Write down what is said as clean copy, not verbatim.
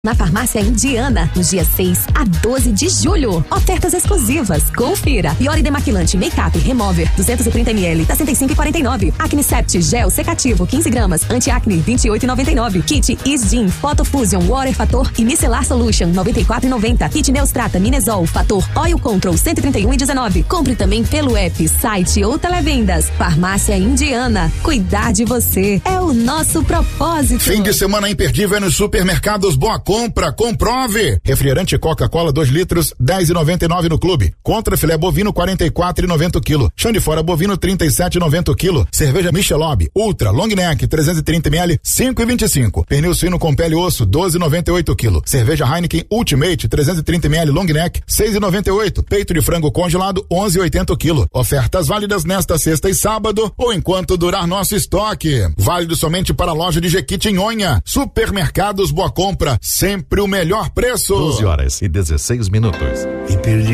Na Farmácia Indiana, nos dias 6 a 12 de julho. Ofertas exclusivas. Confira. Iore Demaquilante Make-up Remover 230ml, tá 65,49. Acne Sept Gel Secativo 15 gramas, Anti-Acne 28,99. Kit Isdin Photo Fusion Water Fator e Micellar Solution 94,90. Kit Neostrata Minesol Fator Oil Control 131,19. Compre também pelo app, site ou televendas. Farmácia Indiana. Cuidar de você é o nosso propósito. Fim de semana imperdível é nos supermercados Boa Compra, comprove. Refrigerante Coca-Cola 2 litros, 10,99 no clube. Contra filé bovino 44,90 quilo. Chão de fora bovino 37,90 quilo. Cerveja Michelob Ultra Long Neck 330ml 5,25. Pernil suíno com pele e osso 12,98 quilo. Cerveja Heineken Ultimate 330ml Long Neck 6,98. Peito de frango congelado 11,80 quilo. Ofertas válidas nesta sexta e sábado ou enquanto durar nosso estoque. Válido somente para a loja de Jequitinhonha. Supermercados Boa Compra, sempre o melhor preço. 12 horas e 16 minutos. E perdi